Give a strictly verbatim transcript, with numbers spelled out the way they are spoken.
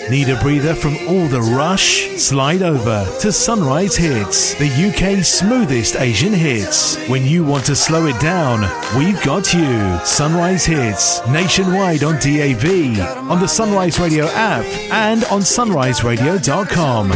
Need a breather from all the rush? Slide over to Sunrise Hits, the U K's smoothest Asian hits. When you want to slow it down, we've got you. Sunrise Hits, nationwide on D A B, on the Sunrise Radio app, and on sunrise radio dot com.